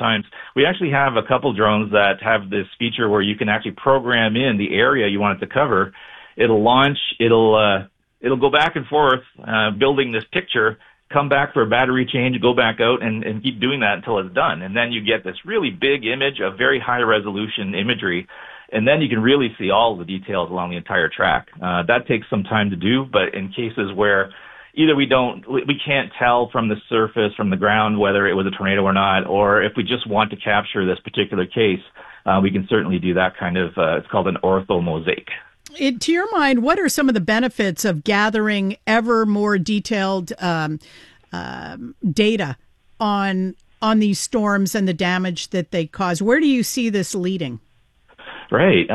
times. We actually have a couple drones that have this feature where you can actually program in the area you want it to cover. It'll launch, it'll go back and forth, building this picture, come back for a battery change, go back out, and keep doing that until it's done. And then you get this really big image of very high resolution imagery. And then you can really see all the details along the entire track. That takes some time to do, but in cases where either we can't tell from the surface, from the ground, whether it was a tornado or not, or if we just want to capture this particular case, we can certainly do that kind of, it's called an orthomosaic. To your mind, what are some of the benefits of gathering ever more detailed data on these storms and the damage that they cause? Where do you see this leading? Right.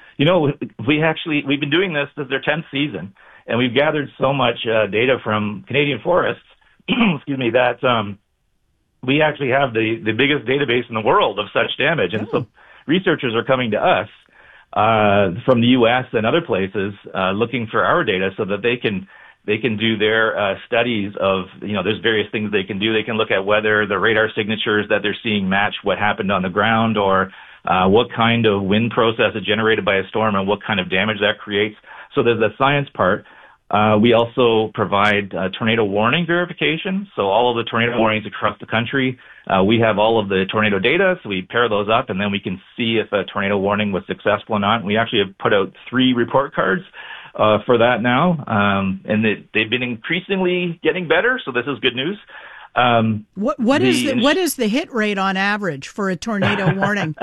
We've been doing this their 10th season, and we've gathered so much data from Canadian forests, excuse me, that we actually have the biggest database in the world of such damage. And so researchers are coming to us from the U.S. and other places looking for our data so that they can do their studies of, there's various things they can do. They can look at whether the radar signatures that they're seeing match what happened on the ground, or what kind of wind process is generated by a storm and what kind of damage that creates. So there's the science part. We also provide tornado warning verification. So all of the tornado warnings across the country, we have all of the tornado data, so we pair those up, and then we can see if a tornado warning was successful or not. We actually have put out 3 report cards for that now, and they've been increasingly getting better, so this is good news. What is the hit rate on average for a tornado warning?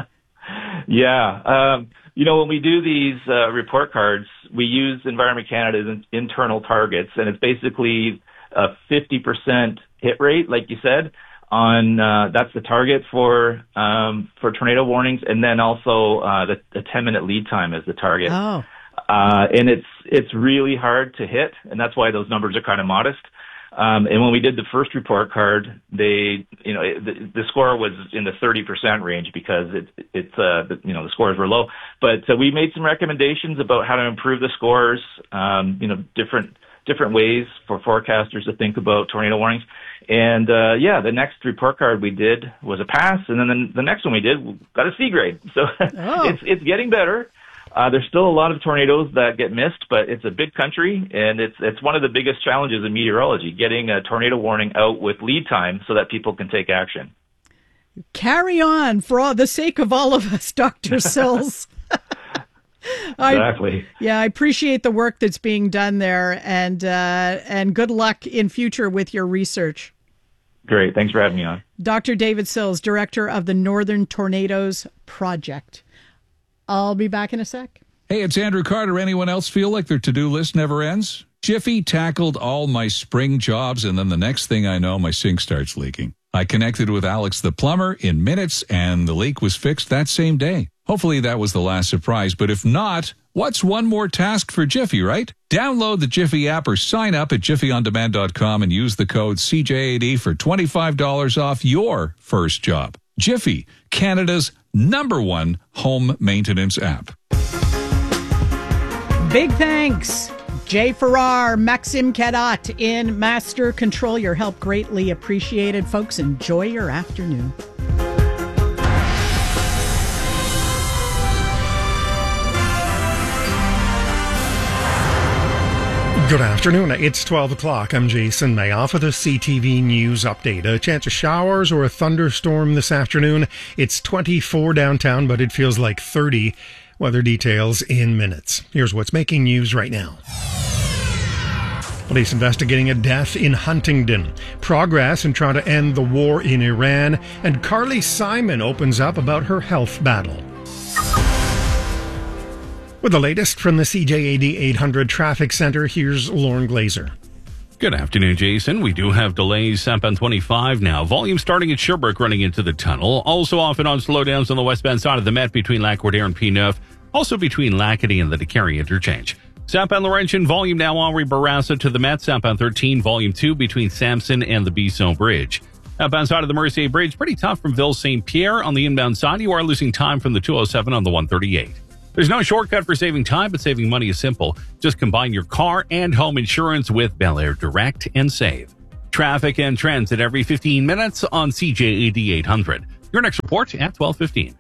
Yeah. When we do these report cards, we use Environment Canada's internal targets, and it's basically a 50% hit rate, like you said, on that's the target for tornado warnings, and then also the 10-minute lead time is the target. Oh. And it's really hard to hit, and that's why those numbers are kind of modest. And when we did the first report card, the score was in the 30% range because the scores were low. But we made some recommendations about how to improve the scores, different ways for forecasters to think about tornado warnings. And the next report card we did was a pass, and then the next one we did got a C grade. So it's getting better. There's still a lot of tornadoes that get missed, but it's a big country, and it's one of the biggest challenges in meteorology, getting a tornado warning out with lead time so that people can take action. Carry on for the sake of all of us, Dr. Sills. Exactly. I appreciate the work that's being done there, and good luck in future with your research. Great. Thanks for having me on. Dr. David Sills, director of the Northern Tornadoes Project. I'll be back in a sec. Hey, it's Andrew Carter. Anyone else feel like their to-do list never ends? Jiffy tackled all my spring jobs, and then the next thing I know, my sink starts leaking. I connected with Alex the plumber in minutes, and the leak was fixed that same day. Hopefully that was the last surprise, but if not, what's one more task for Jiffy, right? Download the Jiffy app or sign up at jiffyondemand.com and use the code CJAD for $25 off your first job. Jiffy, Canada's #1 home maintenance app. Big thanks, Jay Farrar, Maxim Cadat in Master Control. Your help greatly appreciated. Folks, enjoy your afternoon. Good afternoon. It's 12 o'clock. I'm Jason Mayoff with a CTV News update. A chance of showers or a thunderstorm this afternoon. It's 24 downtown, but it feels like 30. Weather details in minutes. Here's what's making news right now. Police investigating a death in Huntingdon. Progress in trying to end the war in Iran. And Carly Simon opens up about her health battle. With the latest from the CJAD 800 Traffic Center, here's Lauren Glazer. Good afternoon, Jason. We do have delays southbound 25 now. Volume starting at Sherbrooke running into the tunnel. Also often on slowdowns on the westbound side of the Met between Lac-Courtier and P9. Also between Lacadie and the DeCarry interchange. Southbound Laurentian volume now Henri Bourassa to the Met. Southbound 13 volume 2 between Sampson and the Bisson Bridge. Outbound side of the Mercier Bridge pretty tough from Ville St. Pierre. On the inbound side, you are losing time from the 207 on the 138. There's no shortcut for saving time, but saving money is simple. Just combine your car and home insurance with Bel Air Direct and save. Traffic and trends at every 15 minutes on CJAD 800. Your next report at 12:15.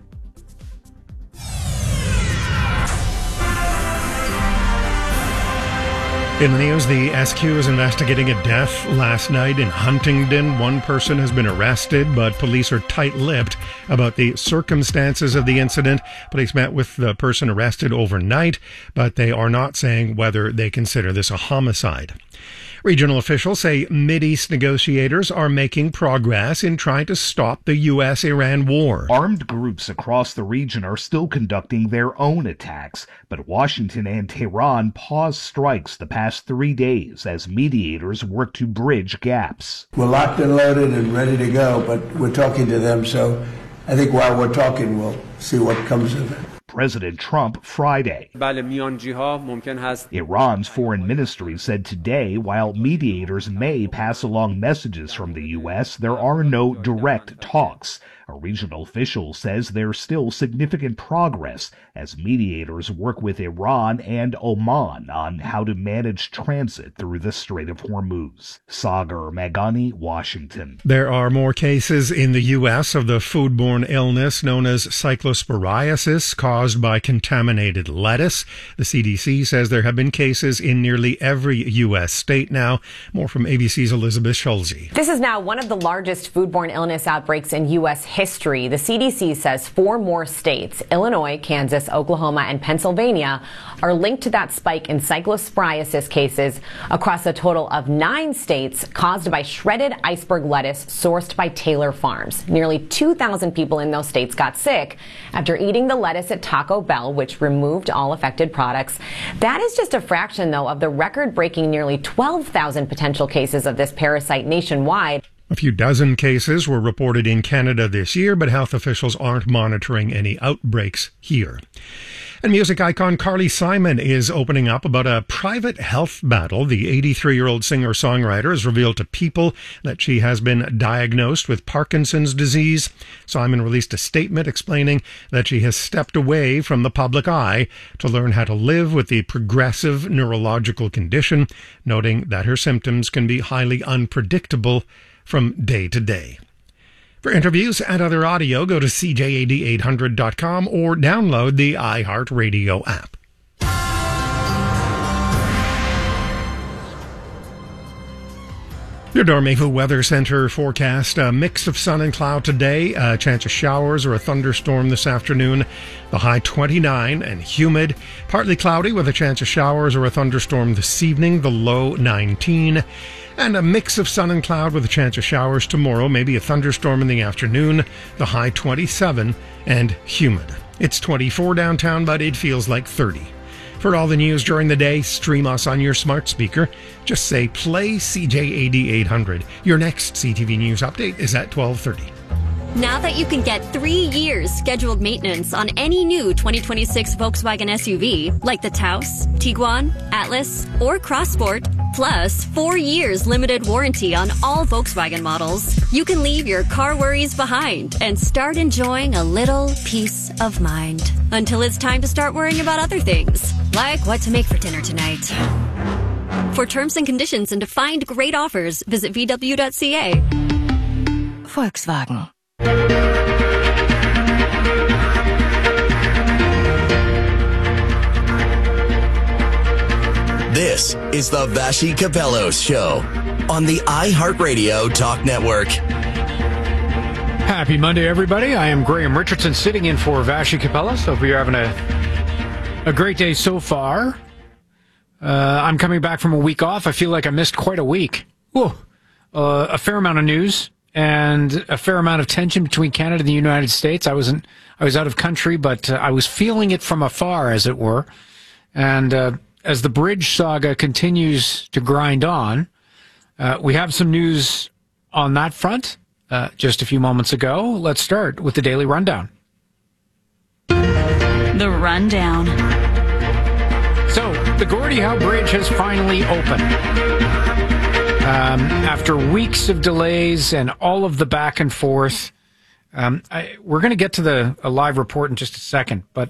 In the news, the SQ is investigating a death last night in Huntingdon. One person has been arrested, but police are tight-lipped about the circumstances of the incident. Police met with the person arrested overnight, but they are not saying whether they consider this a homicide. Regional officials say Mideast negotiators are making progress in trying to stop the U.S.-Iran war. Armed groups across the region are still conducting their own attacks, but Washington and Tehran paused strikes the past 3 days as mediators work to bridge gaps. We're locked and loaded and ready to go, but we're talking to them, so I think while we're talking, we'll see what comes of it. President Trump Friday. Iran's foreign ministry said today, while mediators may pass along messages from the U.S., there are no direct talks. A regional official says there's still significant progress as mediators work with Iran and Oman on how to manage transit through the Strait of Hormuz. Sagar Meghani, Washington. There are more cases in the U.S. of the foodborne illness known as cyclosporiasis caused by contaminated lettuce. The CDC says there have been cases in nearly every U.S. state now. More from ABC's Elizabeth Schulze. This is now one of the largest foodborne illness outbreaks in U.S. history. The CDC says 4 more states, Illinois, Kansas, Oklahoma, and Pennsylvania, are linked to that spike in cyclosporiasis cases across a total of 9 states caused by shredded iceberg lettuce sourced by Taylor Farms. Nearly 2,000 people in those states got sick after eating the lettuce at Taco Bell, which removed all affected products. That is just a fraction, though, of the record-breaking nearly 12,000 potential cases of this parasite nationwide. A few dozen cases were reported in Canada this year, but health officials aren't monitoring any outbreaks here. And music icon Carly Simon is opening up about a private health battle. The 83-year-old singer-songwriter has revealed to People that she has been diagnosed with Parkinson's disease. Simon released a statement explaining that she has stepped away from the public eye to learn how to live with the progressive neurological condition, noting that her symptoms can be highly unpredictable from day to day. For interviews and other audio, go to CJAD800.com or download the iHeartRadio app. Your Dormehu Weather Center forecast, a mix of sun and cloud today, a chance of showers or a thunderstorm this afternoon, the high 29 and humid, partly cloudy with a chance of showers or a thunderstorm this evening, the low 19, and a mix of sun and cloud with a chance of showers tomorrow, maybe a thunderstorm in the afternoon, the high 27 and humid. It's 24 downtown, but it feels like 30. For all the news during the day, stream us on your smart speaker. Just say, play CJAD 800. Your next CTV News update is at 12:30. Now that you can get 3 years scheduled maintenance on any new 2026 Volkswagen SUV, like the Taos, Tiguan, Atlas, or Crossport, plus 4 years limited warranty on all Volkswagen models, you can leave your car worries behind and start enjoying a little peace of mind. Until it's time to start worrying about other things, like what to make for dinner tonight. For terms and conditions and to find great offers, visit VW.ca. Volkswagen. This is the Vassy Capellos Show on the iHeartRadio Talk Network. Happy Monday, everybody. I am Graham Richardson sitting in for Vassy Capellos. Hope you're having a great day so far. I'm coming back from a week off. I feel like I missed quite a week. Whoa. A fair amount of news and a fair amount of tension between Canada and the United States. I was out of country, but I was feeling it from afar, as it were. And as the bridge saga continues to grind on, we have some news on that front just a few moments ago. Let's start with the Daily Rundown. The Rundown. So, the Gordie Howe Bridge has finally opened. After weeks of delays and all of the back and forth, we're going to get to a live report in just a second, but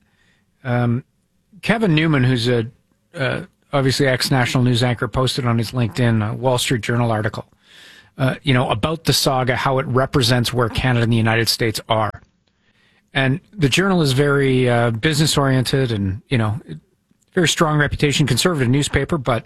Kevin Newman, who's obviously ex-national news anchor, posted on his LinkedIn a Wall Street Journal article about the saga, how it represents where Canada and the United States are. And the Journal is very business-oriented and, very strong reputation, conservative newspaper, but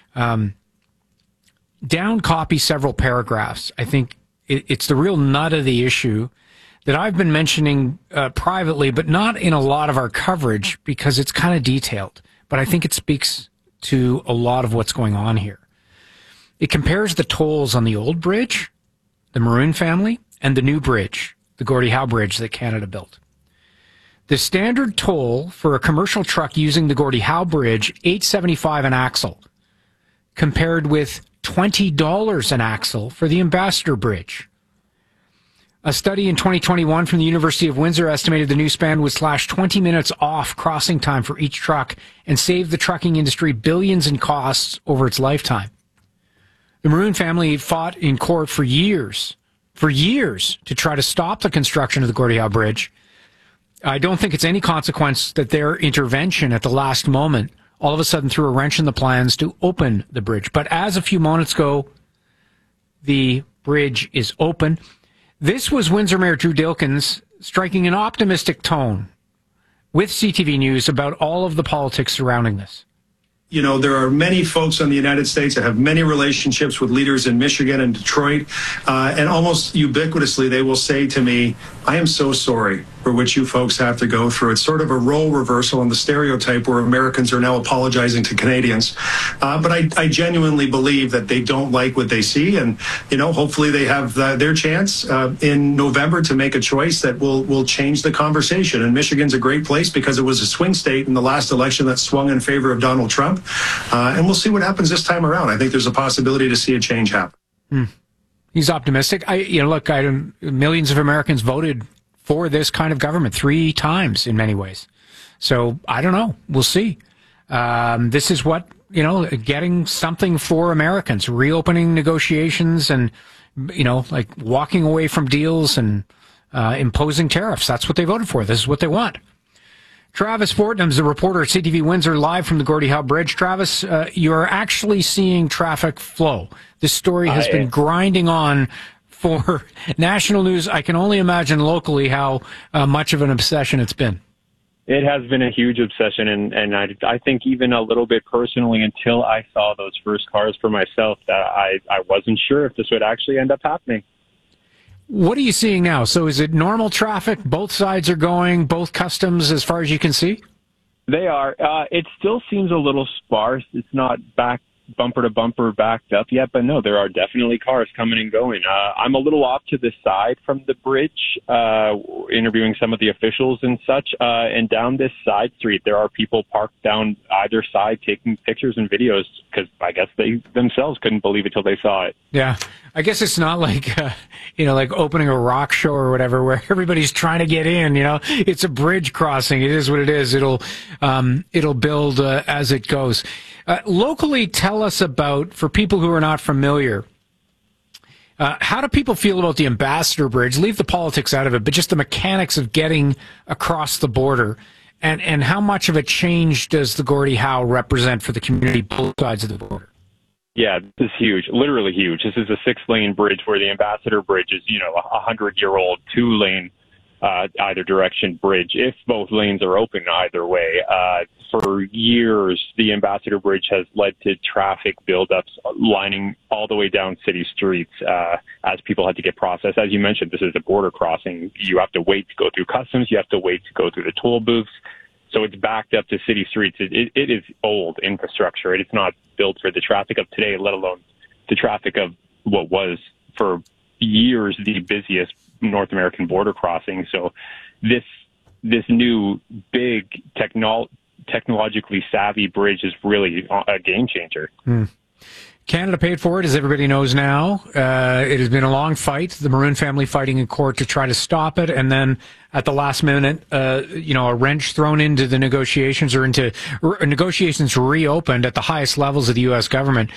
down copy several paragraphs. I think it's the real nut of the issue that I've been mentioning privately, but not in a lot of our coverage because it's kind of detailed. But I think it speaks to a lot of what's going on here. It compares the tolls on the old bridge, the Maroon family, and the new bridge, the Gordie Howe Bridge that Canada built. The standard toll for a commercial truck using the Gordie Howe Bridge, $8.75 an axle, compared with $20 an axle for the Ambassador Bridge. A study in 2021 from the University of Windsor estimated the new span would slash 20 minutes off crossing time for each truck and save the trucking industry billions in costs over its lifetime. The Maroon family fought in court for years to try to stop the construction of the Gordie Howe Bridge. I don't think it's any consequence that their intervention at the last moment all of a sudden threw a wrench in the plans to open the bridge. But as a few moments ago, the bridge is open. This was Windsor Mayor Drew Dilkens striking an optimistic tone with CTV News about all of the politics surrounding this. There are many folks in the United States that have many relationships with leaders in Michigan and Detroit, and almost ubiquitously they will say to me, I am so sorry for what you folks have to go through. It's sort of a role reversal on the stereotype where Americans are now apologizing to Canadians. But I genuinely believe that they don't like what they see, and hopefully they have their chance in November to make a choice that will change the conversation. And Michigan's a great place because it was a swing state in the last election that swung in favor of Donald Trump. And we'll see what happens this time around. I think there's a possibility to see a change happen. He's optimistic. Millions of Americans voted for this kind of government 3 times in many ways. So I don't know. We'll see. This is what, getting something for Americans, reopening negotiations and, walking away from deals and imposing tariffs. That's what they voted for. This is what they want. Travis Fortnum's the reporter at CTV Windsor, live from the Gordie Howe Bridge. Travis, you're actually seeing traffic flow. This story has been grinding on for national news. I can only imagine locally how much of an obsession it's been. It has been a huge obsession, and I think even a little bit personally until I saw those first cars for myself that I wasn't sure if this would actually end up happening. What are you seeing now? So is it normal traffic? Both sides are going, both customs as far as you can see? They are. It still seems a little sparse. It's not back bumper to bumper backed up yet, but no, there are definitely cars coming and going. I'm a little off to the side from the bridge, interviewing some of the officials and such, and down this side street, there are people parked down either side taking pictures and videos because I guess they themselves couldn't believe it till they saw it. Yeah. I guess it's not like, like opening a rock show or whatever where everybody's trying to get in, It's a bridge crossing. It is what it is. It'll build as it goes. Locally, tell us about, for people who are not familiar, how do people feel about the Ambassador Bridge? Leave the politics out of it, but just the mechanics of getting across the border. And how much of a change does the Gordie Howe represent for the community both sides of the border? Yeah, this is huge, literally huge. This is a 6-lane bridge where the Ambassador Bridge is, a 100-year-old 2-lane either direction bridge, if both lanes are open either way. For years, the Ambassador Bridge has led to traffic buildups lining all the way down city streets as people had to get processed. As you mentioned, this is a border crossing. You have to wait to go through customs. You have to wait to go through the toll booths. So it's backed up to city streets. It is old infrastructure. It's not built for the traffic of today, let alone the traffic of what was for years the busiest North American border crossing. So this new big technologically savvy bridge is really a game changer. Canada paid for it, as everybody knows now. It has been a long fight, the Maroon family fighting in court to try to stop it, and then at the last minute, a wrench thrown into the negotiations or into negotiations reopened at the highest levels of the U.S. government.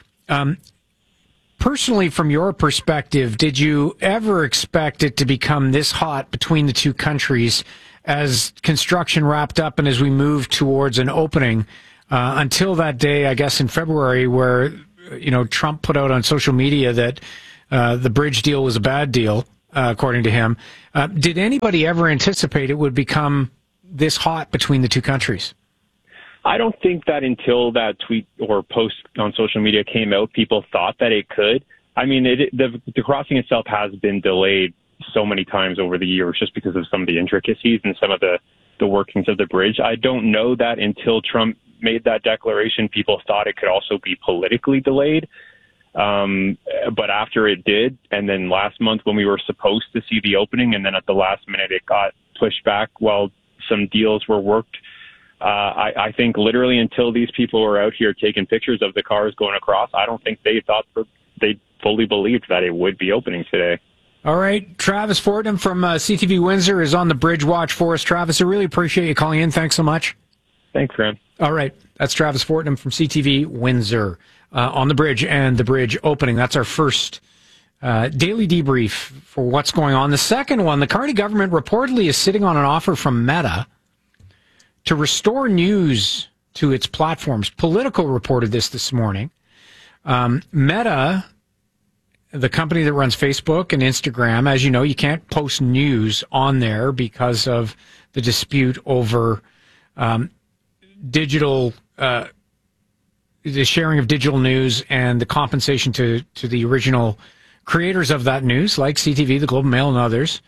Personally, from your perspective, did you ever expect it to become this hot between the two countries as construction wrapped up and as we moved towards an opening until that day, I guess, in February, where Trump put out on social media that The bridge deal was a bad deal, according to him. Did anybody ever anticipate it would become this hot between the two countries? I don't think that until that tweet or post on social media came out, people thought that it could. I mean, the crossing itself has been delayed so many times over the years just because of some of the intricacies and some of the workings of the bridge. I don't know that until Trump made that declaration, people thought it could also be politically delayed. But after it did, and then last month when we were supposed to see the opening, and then at the last minute it got pushed back while some deals were worked, I think literally until these people were out here taking pictures of the cars going across, I don't think they thought they fully believed that it would be opening today. All right. Travis Fortnum from CTV Windsor is on the bridge watch for us. Travis, I really appreciate you calling in. Thanks so much. Thanks, Graham. All right. That's Travis Fortnum from CTV Windsor on the bridge and the bridge opening. That's our first daily debrief for what's going on. The second one, the Carney government reportedly is sitting on an offer from Meta to restore news to its platforms. Politico reported this morning. Meta, the company that runs Facebook and Instagram, as you know, you can't post news on there because of the dispute over digital, the sharing of digital news and the compensation to the original creators of that news, like CTV, the Globe and Mail, and others.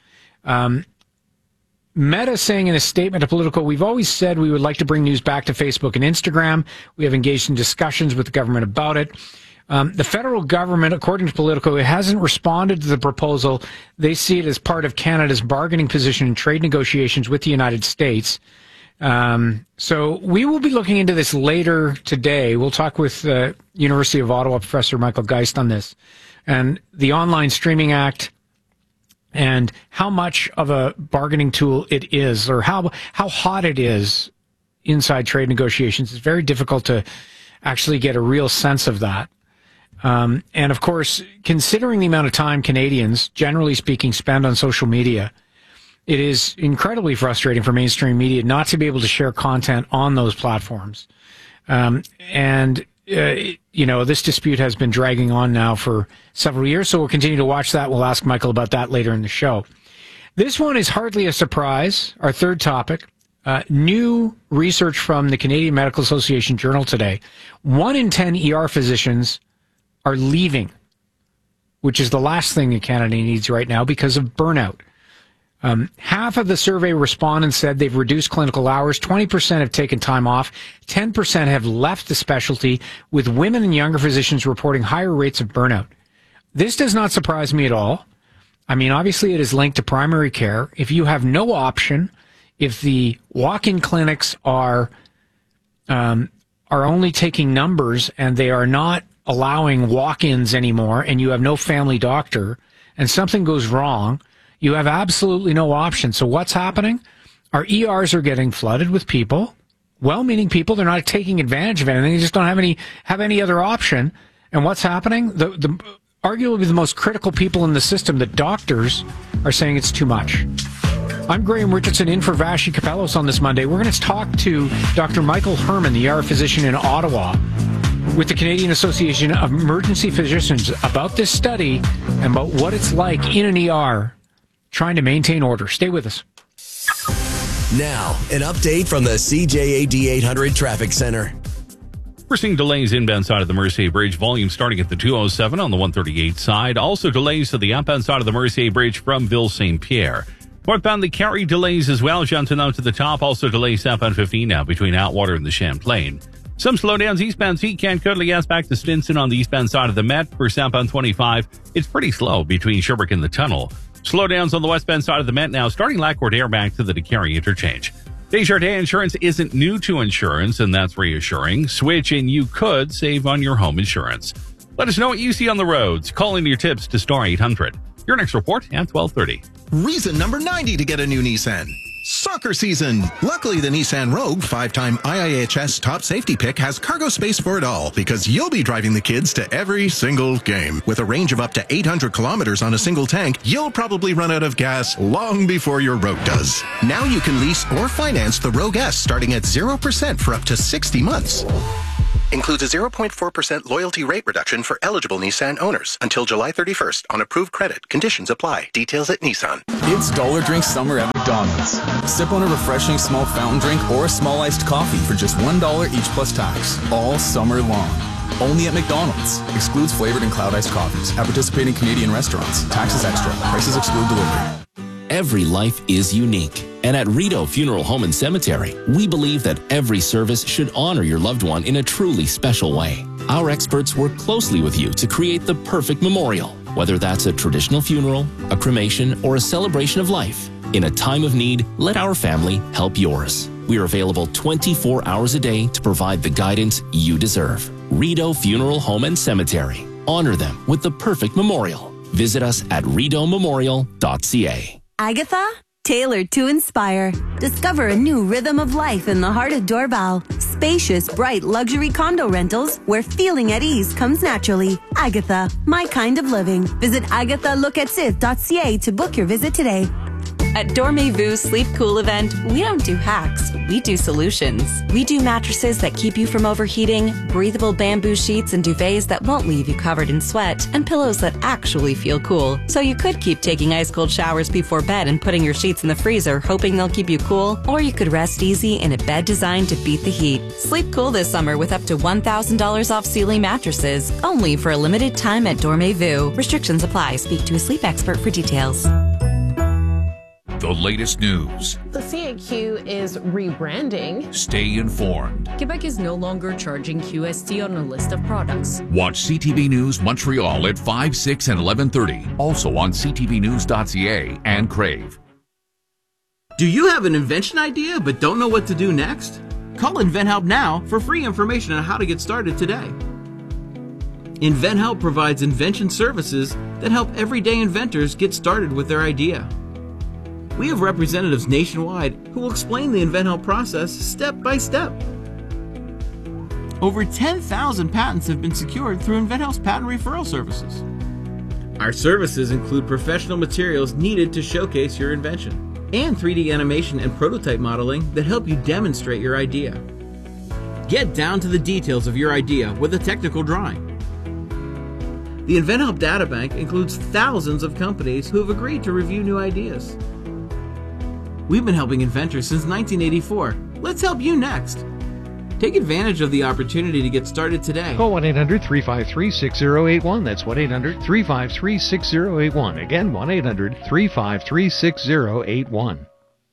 Meta saying in a statement to Politico, we've always said we would like to bring news back to Facebook and Instagram. We have engaged in discussions with the government about it. The federal government, according to Politico, it hasn't responded to the proposal. They see it as part of Canada's bargaining position in trade negotiations with the United States. So we will be looking into this later today. We'll talk with University of Ottawa Professor Michael Geist on this. And the Online Streaming Act and how much of a bargaining tool it is, or how hot it is inside trade negotiations. It's very difficult to actually get a real sense of that. And of course, considering the amount of time Canadians, generally speaking, spend on social media, it is incredibly frustrating for mainstream media not to be able to share content on those platforms. This dispute has been dragging on now for several years, so we'll continue to watch that. We'll ask Michael about that later in the show. This one is hardly a surprise. Our third topic, new research from the Canadian Medical Association Journal today. 1 in 10 ER physicians are leaving, which is the last thing that Canada needs right now because of burnout. Half of the survey respondents said they've reduced clinical hours. 20% have taken time off. 10% have left the specialty, with women and younger physicians reporting higher rates of burnout. This does not surprise me at all. I mean, obviously it is linked to primary care. If you have no option, if the walk-in clinics are only taking numbers and they are not allowing walk-ins anymore, and you have no family doctor, and something goes wrong, you have absolutely no option. So what's happening? Our ERs are getting flooded with people, well-meaning people. They're not taking advantage of anything. They just don't have any other option. And what's happening? The arguably the most critical people in the system, the doctors, are saying it's too much. I'm Graham Richardson in for Vashi Kapelos on this Monday. We're going to talk to Dr. Michael Herman, the ER physician in Ottawa, with the Canadian Association of Emergency Physicians about this study and about what it's like in an ER trying to maintain order. Stay with us. Now, an update from the CJAD 800 Traffic Center. We're seeing delays inbound side of the Mercier Bridge, volume starting at the 207 on the 138 side. Also delays to the outbound side of the Mercier Bridge from Ville St. Pierre. Northbound, they carry delays as well. Johnson out to the top. Also delays southbound 15 now between Atwater and the Champlain. Some slowdowns eastbound Seacant, Courtly-Gas back to Stinson on the eastbound side of the Met. For southbound 25, it's pretty slow between Sherbrooke and the Tunnel. Slowdowns on the westbound side of the Met now, starting Lac-Courtier back to the DeCarry interchange. Desjardins Insurance isn't new to insurance, and that's reassuring. Switch and you could save on your home insurance. Let us know what you see on the roads. Call in your tips to Star 800. Your next report at 12:30. Reason number 90 to get a new Nissan. Soccer season. Luckily, the Nissan Rogue, 5-time IIHS top safety pick, has cargo space for it all, because you'll be driving the kids to every single game. With a range of up to 800 kilometers on a single tank, you'll probably run out of gas long before your Rogue does. Now you can lease or finance the Rogue S starting at 0% for up to 60 months. Includes a 0.4% loyalty rate reduction for eligible Nissan owners until July 31st on approved credit. Conditions apply. Details at Nissan. It's Dollar Drink Summer at McDonald's. Sip on a refreshing small fountain drink or a small iced coffee for just $1 each plus tax. All summer long. Only at McDonald's. Excludes flavored and cloud iced coffees. At participating Canadian restaurants. Taxes extra. Prices exclude delivery. Every life is unique. And at Rideau Funeral Home and Cemetery, we believe that every service should honor your loved one in a truly special way. Our experts work closely with you to create the perfect memorial, whether that's a traditional funeral, a cremation, or a celebration of life. In a time of need, let our family help yours. We are available 24 hours a day to provide the guidance you deserve. Rideau Funeral Home and Cemetery. Honor them with the perfect memorial. Visit us at rideaumemorial.ca. Agatha? Tailored to inspire. Discover a new rhythm of life in the heart of Dorval. Spacious, bright luxury condo rentals where feeling at ease comes naturally. Agatha, my kind of living. Visit agathalocatsit.ca to book your visit today. At Dormez-vous Sleep Cool event, we don't do hacks, we do solutions. We do mattresses that keep you from overheating, breathable bamboo sheets and duvets that won't leave you covered in sweat, and pillows that actually feel cool. So you could keep taking ice cold showers before bed and putting your sheets in the freezer hoping they'll keep you cool, or you could rest easy in a bed designed to beat the heat. Sleep cool this summer with up to $1,000 off Sealy mattresses, only for a limited time at Dormez-vous. Restrictions apply. Speak to a sleep expert for details. The latest news. The CAQ is rebranding. Stay informed. Quebec is no longer charging QST on a list of products. Watch CTV News Montreal at 5, 6, and 11:30. Also on ctvnews.ca and Crave. Do you have an invention idea but don't know what to do next? Call InventHelp now for free information on how to get started today. InventHelp provides invention services that help everyday inventors get started with their idea. We have representatives nationwide who will explain the InventHelp process step by step. Over 10,000 patents have been secured through InventHelp's patent referral services. Our services include professional materials needed to showcase your invention, and 3D animation and prototype modeling that help you demonstrate your idea. Get down to the details of your idea with a technical drawing. The InventHelp Databank includes thousands of companies who have agreed to review new ideas. We've been helping inventors since 1984. Let's help you next. Take advantage of the opportunity to get started today. Call 1-800-353-6081. That's 1-800-353-6081. Again, 1-800-353-6081.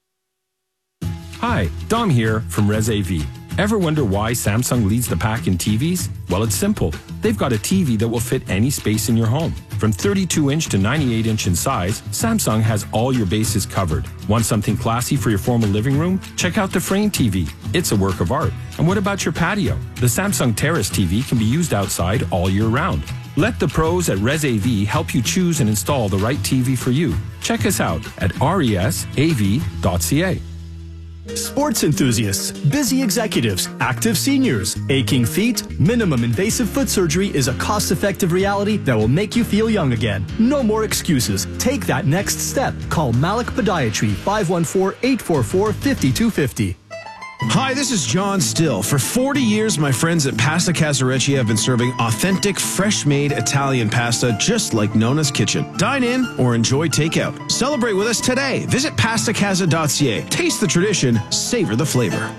Hi, Dom here from ResAV. Ever wonder why Samsung leads the pack in TVs? Well, it's simple. They've got a TV that will fit any space in your home. From 32-inch to 98-inch in size, Samsung has all your bases covered. Want something classy for your formal living room? Check out the Frame TV. It's a work of art. And what about your patio? The Samsung Terrace TV can be used outside all year round. Let the pros at ResAV help you choose and install the right TV for you. Check us out at resav.ca. Sports enthusiasts, busy executives, active seniors, aching feet, minimum invasive foot surgery is a cost-effective reality that will make you feel young again. No more excuses. Take that next step. Call Malik Podiatry, 514-844-5250. Hi, this is John Still. For 40 years, my friends at Pasta Casarecci have been serving authentic, fresh-made Italian pasta just like Nona's Kitchen. Dine in or enjoy takeout. Celebrate with us today. Visit pastacasa.ca. Taste the tradition, savor the flavor.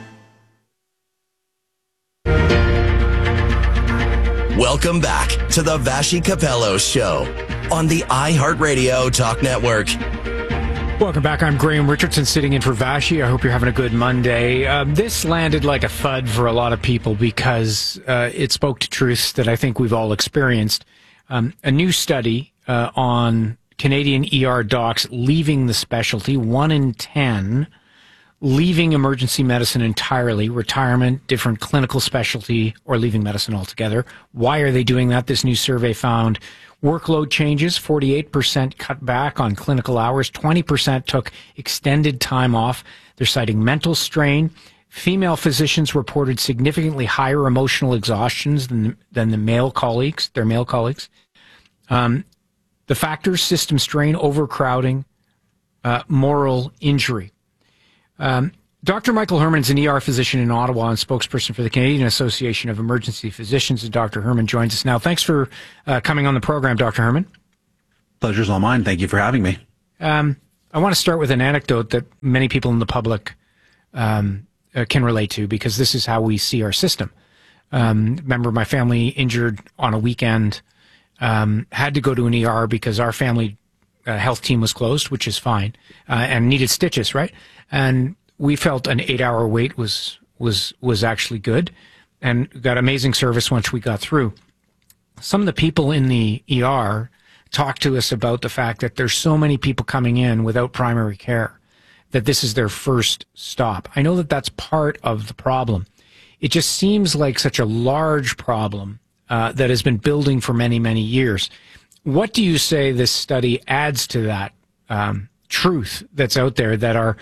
Welcome back to the Vashi Capello Show on the iHeartRadio Talk Network. Welcome back. I'm Graham Richardson sitting in for Vashi. I hope you're having a good Monday. This landed like a thud for a lot of people because it spoke to truths that I think we've all experienced. A new study on Canadian ER docs leaving the specialty, 1 in 10 leaving emergency medicine entirely, retirement, different clinical specialty, or leaving medicine altogether. Why are they doing that? This new survey found workload changes, 48% cut back on clinical hours, 20% took extended time off. They're citing mental strain. Female physicians reported significantly higher emotional exhaustions than their male colleagues. The factors: system strain, overcrowding, moral injury. Dr. Michael Herman is an ER physician in Ottawa and spokesperson for the Canadian Association of Emergency Physicians. And Dr. Herman joins us now. Thanks for coming on the program, Dr. Herman. Pleasure's all mine. Thank you for having me. I want to start with an anecdote that many people in the public can relate to, because this is how we see our system. Remember, my family injured on a weekend, had to go to an ER because our family health team was closed, which is fine, and needed stitches, right? And we felt an 8-hour wait was actually good, and got amazing service once we got through. Some of the people in the ER talked to us about the fact that there's so many people coming in without primary care, that this is their first stop. I know that that's part of the problem. It just seems like such a large problem that has been building for many, many years. What do you say this study adds to that truth that's out there, that our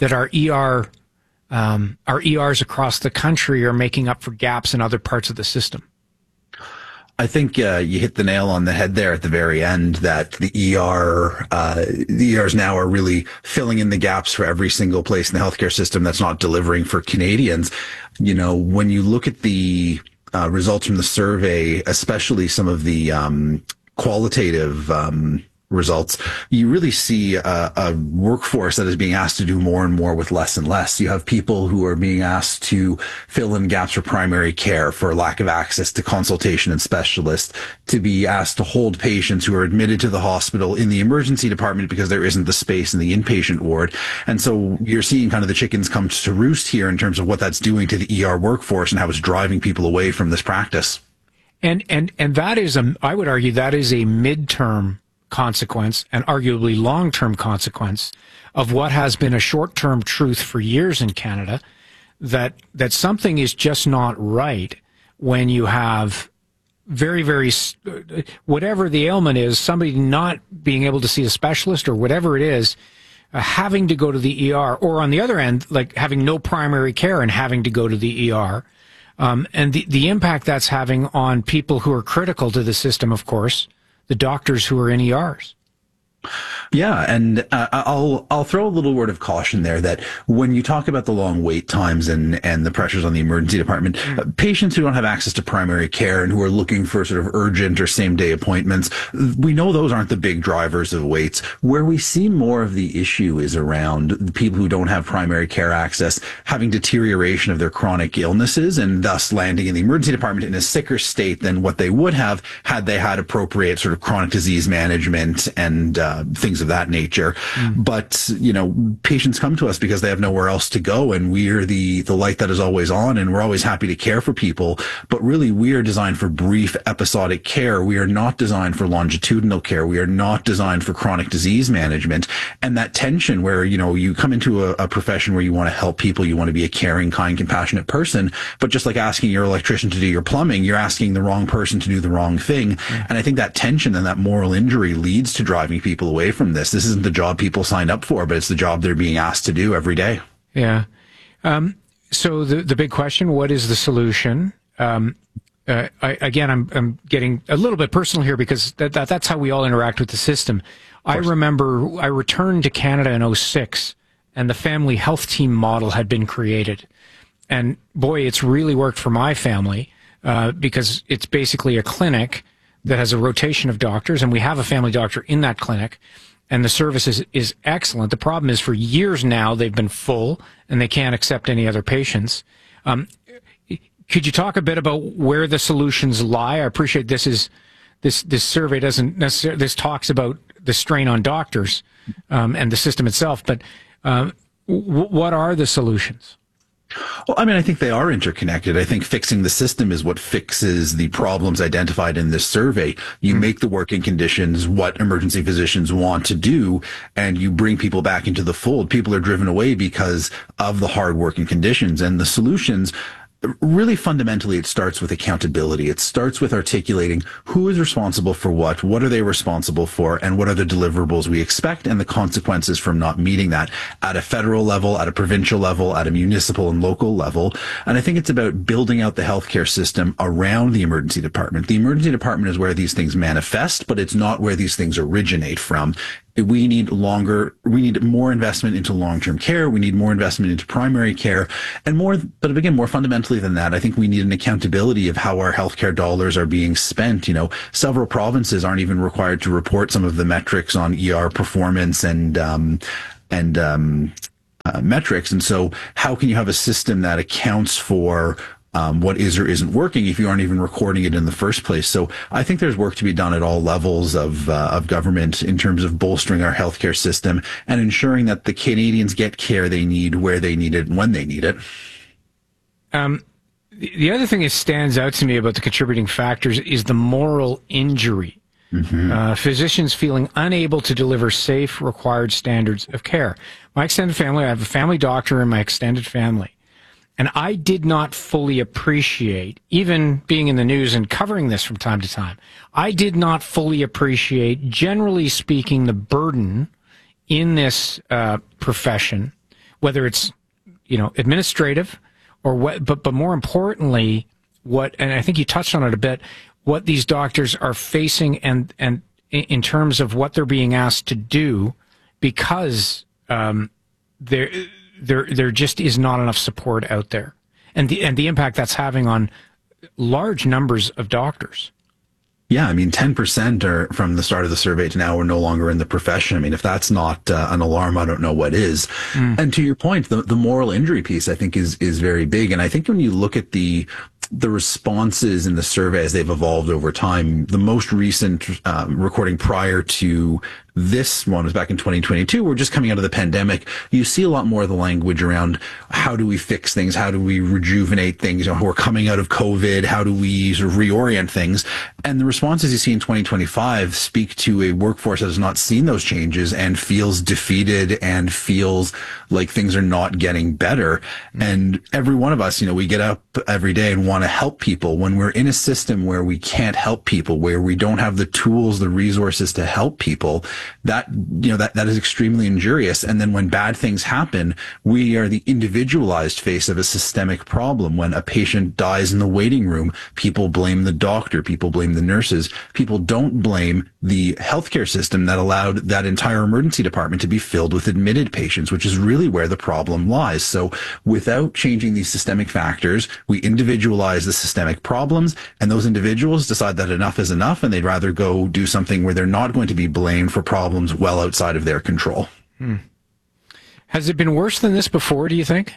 ERs across the country are making up for gaps in other parts of the system? I think you hit the nail on the head there at the very end, that the ERs now are really filling in the gaps for every single place in the healthcare system that's not delivering for Canadians. You know, when you look at the results from the survey, especially some of the qualitative results, you really see a workforce that is being asked to do more and more with less and less. You have people who are being asked to fill in gaps for primary care, for lack of access to consultation and specialists, to be asked to hold patients who are admitted to the hospital in the emergency department because there isn't the space in the inpatient ward. And so you're seeing kind of the chickens come to roost here in terms of what that's doing to the ER workforce and how it's driving people away from this practice. And that is I would argue that is a midterm consequence, and arguably long-term consequence, of what has been a short-term truth for years in Canada, that something is just not right when you have very, very, whatever the ailment is, somebody not being able to see a specialist or whatever it is, having to go to the ER, or on the other end, like having no primary care and having to go to the ER. And the impact that's having on people who are critical to the system, of course, the doctors who are in ERs. Yeah, and I'll throw a little word of caution there, that when you talk about the long wait times and the pressures on the emergency department, patients who don't have access to primary care and who are looking for sort of urgent or same-day appointments, we know those aren't the big drivers of waits. Where we see more of the issue is around the people who don't have primary care access having deterioration of their chronic illnesses and thus landing in the emergency department in a sicker state than what they would have had they had appropriate sort of chronic disease management and things of that nature. But, you know, patients come to us because they have nowhere else to go, and we're the light that is always on, and we're always happy to care for people. But really, we are designed for brief episodic care. We are not designed for longitudinal care. We are not designed for chronic disease management. And that tension where, you know, you come into a profession where you want to help people, you want to be a caring, kind, compassionate person, but just like asking your electrician to do your plumbing, you're asking the wrong person to do the wrong thing. And I think that tension and that moral injury leads to driving people away from this. This isn't the job people signed up for, but it's the job they're being asked to do every day. Yeah. So the big question, what is the solution? I'm getting a little bit personal here because that's how we all interact with the system. I remember I returned to Canada in 2006, and the family health team model had been created. And boy, it's really worked for my family because it's basically a clinic that has a rotation of doctors, and we have a family doctor in that clinic, and the service is excellent. The problem is, for years now, they've been full, and they can't accept any other patients. Could you talk a bit about where the solutions lie? I appreciate this survey doesn't necessarily, this talks about the strain on doctors and the system itself, but what are the solutions? Well, I mean, I think they are interconnected. I think fixing the system is what fixes the problems identified in this survey. You make the working conditions what emergency physicians want to do, and you bring people back into the fold. People are driven away because of the hard working conditions, and the solutions. Really, fundamentally, it starts with accountability. It starts with articulating who is responsible for what are they responsible for, and what are the deliverables we expect and the consequences from not meeting that at a federal level, at a provincial level, at a municipal and local level. And I think it's about building out the healthcare system around the emergency department. The emergency department is where these things manifest, but it's not where these things originate from. we need more investment into long-term care. We need more investment into primary care and more fundamentally than that, I think we need an accountability of how our healthcare dollars are being spent. Several provinces aren't even required to report some of the metrics on ER performance and metrics. And so how can you have a system that accounts for what is or isn't working if you aren't even recording it in the first place? So I think there's work to be done at all levels of government in terms of bolstering our healthcare system and ensuring that the Canadians get care they need, where they need it, and when they need it. The other thing that stands out to me about the contributing factors is the moral injury. Mm-hmm. Physicians feeling unable to deliver safe, required standards of care. My extended family, I have a family doctor in my extended family. And I did not fully appreciate, even being in the news and covering this from time to time, I did not fully appreciate, generally speaking, the burden in this profession, whether it's, administrative or what, but more importantly, and I think you touched on it a bit, what these doctors are facing and in terms of what they're being asked to do, because there just is not enough support out there, and the impact that's having on large numbers of doctors. Yeah, 10% are from the start of the survey to now are no longer in the profession. If that's not an alarm, I don't know what is. And to your point, the moral injury piece, I think, is very big. And I think when you look at the responses in the survey as they've evolved over time, the most recent recording prior to this one was back in 2022. We're just coming out of the pandemic. You see a lot more of the language around how do we fix things? How do we rejuvenate things? We're coming out of COVID. How do we sort of reorient things? And the responses you see in 2025 speak to a workforce that has not seen those changes and feels defeated and feels like things are not getting better. And every one of us, we get up every day and want to help people. When we're in a system where we can't help people, where we don't have the tools, the resources to help people, that is extremely injurious. And then when bad things happen, we are the individualized face of a systemic problem. When a patient dies in the waiting room, people blame the doctor, people blame the nurses. People don't blame the healthcare system that allowed that entire emergency department to be filled with admitted patients, which is really where the problem lies. So without changing these systemic factors, we individualize the systemic problems, and those individuals decide that enough is enough, and they'd rather go do something where they're not going to be blamed for problems well outside of their control. Has it been worse than this before, do you think?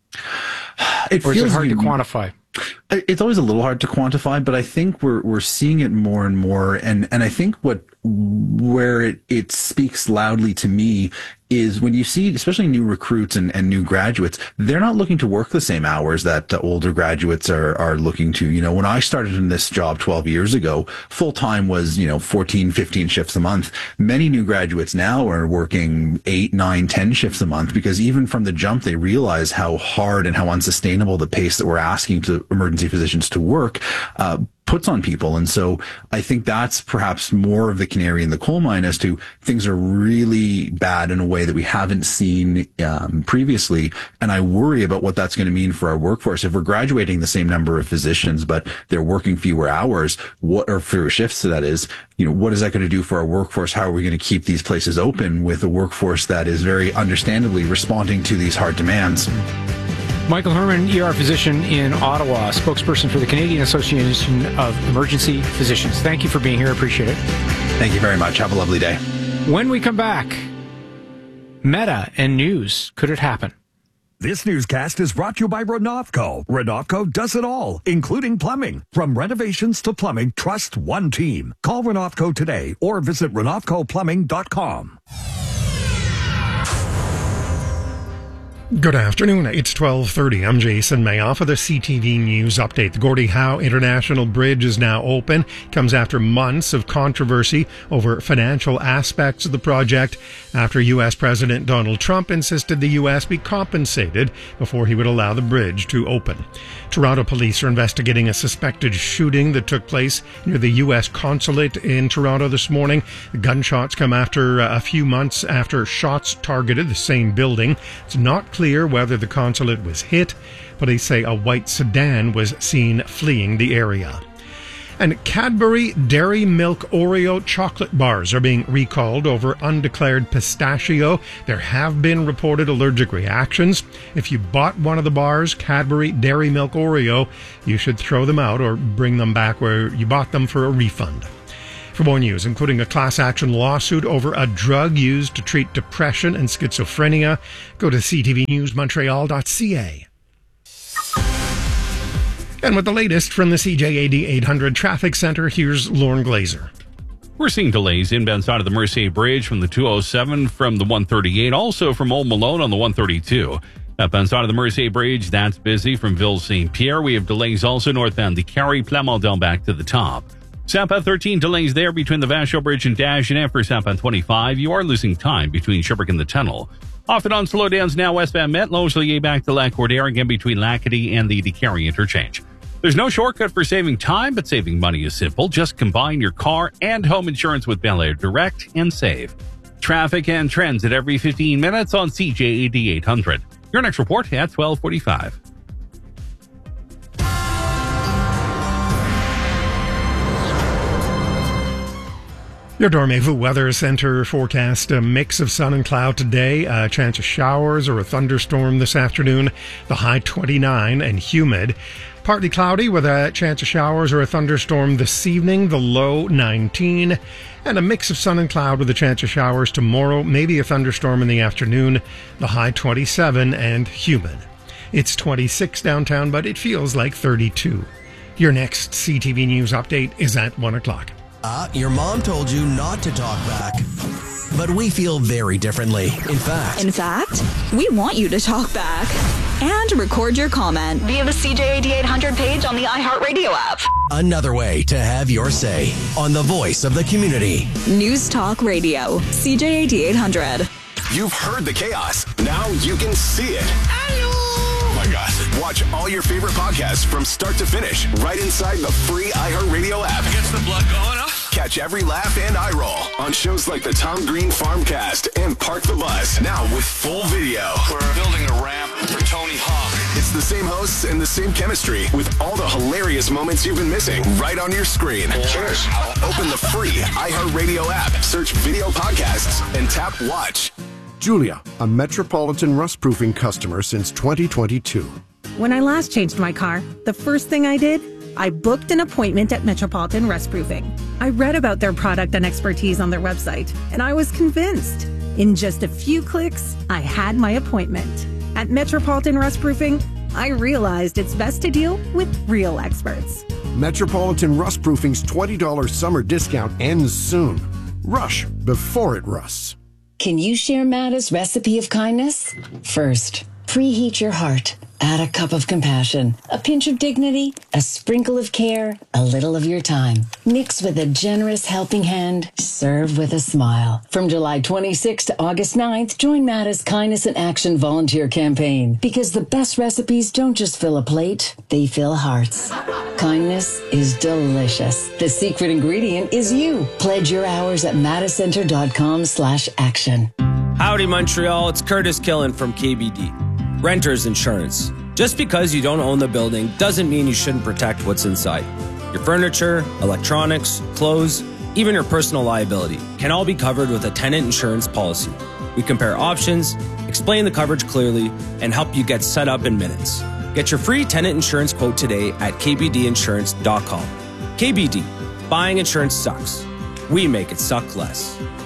Or is it hard to quantify? It's always a little hard to quantify, but I think we're seeing it more and more. And I think where it speaks loudly to me is when you see, especially new recruits and new graduates, they're not looking to work the same hours that older graduates are looking to. When I started in this job 12 years ago, full time was, 14, 15 shifts a month. Many new graduates now are working 8, 9, 10 shifts a month, because even from the jump, they realize how hard and how unsustainable the pace that we're asking to emergency physicians to work puts on people. And so I think that's perhaps more of the canary in the coal mine as to things are really bad in a way that we haven't seen previously. And I worry about what that's going to mean for our workforce. If we're graduating the same number of physicians, but they're working fewer hours, or fewer shifts, that is, what is that going to do for our workforce? How are we going to keep these places open with a workforce that is very understandably responding to these hard demands? Michael Herman, ER physician in Ottawa, spokesperson for the Canadian Association of Emergency Physicians. Thank you for being here. Appreciate it. Thank you very much. Have a lovely day. When we come back, Meta and news. Could it happen? This newscast is brought to you by Renovco. Renovco does it all, including plumbing. From renovations to plumbing, trust one team. Call Renovco today or visit RenovcoPlumbing.com. Good afternoon. It's 12:30. I'm Jason Mayoff with a CTV News update. The Gordie Howe International Bridge is now open. Comes after months of controversy over financial aspects of the project after U.S. President Donald Trump insisted the U.S. be compensated before he would allow the bridge to open. Toronto police are investigating a suspected shooting that took place near the U.S. consulate in Toronto this morning. The gunshots come after a few months after shots targeted the same building. It's not clear whether the consulate was hit, but they say a white sedan was seen fleeing the area. And Cadbury Dairy Milk Oreo chocolate bars are being recalled over undeclared pistachio. There have been reported allergic reactions. If you bought one of the bars, Cadbury Dairy Milk Oreo, you should throw them out or bring them back where you bought them for a refund. For more news, including a class action lawsuit over a drug used to treat depression and schizophrenia, go to ctvnewsmontreal.ca. And with the latest from the CJAD 800 Traffic Center, here's Lauren Glazer. We're seeing delays inbound side of the Mercier Bridge from the 207 from the 138, also from Old Malone on the 132. Outbound side of the Mercier Bridge, that's busy from Ville St. Pierre. We have delays also northbound the Carrie Plamondon back to the top. Southbound 13 delays there between the Vachon Bridge and Dagenet. For southbound 25, you are losing time between Sherbrooke and the tunnel. Off and on slowdowns now westbound Met, Longueuil back to Lac-Cordaire, again between Lacadie and the DeCarry interchange. There's no shortcut for saving time, but saving money is simple. Just combine your car and home insurance with Bel Air Direct and save. Traffic and trends at every 15 minutes on CJAD 800. Your next report at 12:45. Your Dormevu Weather Center forecast: a mix of sun and cloud today, a chance of showers or a thunderstorm this afternoon, the high 29 and humid. Partly cloudy with a chance of showers or a thunderstorm this evening, the low 19. And a mix of sun and cloud with a chance of showers tomorrow, maybe a thunderstorm in the afternoon, the high 27 and humid. It's 26 downtown, but it feels like 32. Your next CTV News update is at 1 o'clock. Your mom told you not to talk back. But we feel very differently. In fact, we want you to talk back and record your comment via the CJAD 800 page on the iHeartRadio app. Another way to have your say on the voice of the community. News Talk Radio, CJAD 800. You've heard the chaos. Now you can see it. Oh my gosh. Watch all your favorite podcasts from start to finish right inside the free iHeartRadio app. Gets the blood going up. Catch every laugh and eye roll on shows like the Tom Green Farmcast and Park the Bus, now with full video. We're building a ramp for Tony Hawk. It's the same hosts and the same chemistry with all the hilarious moments you've been missing right on your screen. Cheers. Open the free iHeartRadio app, search video podcasts, and tap watch. Julia, a Metropolitan rust-proofing customer since 2022. When I last changed my car, the first thing I did, I booked an appointment at Metropolitan Rustproofing. I read about their product and expertise on their website, and I was convinced. In just a few clicks, I had my appointment. At Metropolitan Rustproofing, I realized it's best to deal with real experts. Metropolitan Rustproofing's $20 summer discount ends soon. Rush before it rusts. Can you share Matta's recipe of kindness? First, preheat your heart. Add a cup of compassion, a pinch of dignity, a sprinkle of care, a little of your time. Mix with a generous helping hand. Serve with a smile. From July 26th to August 9th, join Matta's Kindness in Action volunteer campaign. Because the best recipes don't just fill a plate, they fill hearts. Kindness is delicious. The secret ingredient is you. Pledge your hours at mattacenter.com/action. Howdy, Montreal. It's Curtis Killen from KBD. Renter's insurance. Just because you don't own the building doesn't mean you shouldn't protect what's inside. Your furniture, electronics, clothes, even your personal liability can all be covered with a tenant insurance policy. We compare options, explain the coverage clearly, and help you get set up in minutes. Get your free tenant insurance quote today at kbdinsurance.com. KBD. Buying insurance sucks. We make it suck less.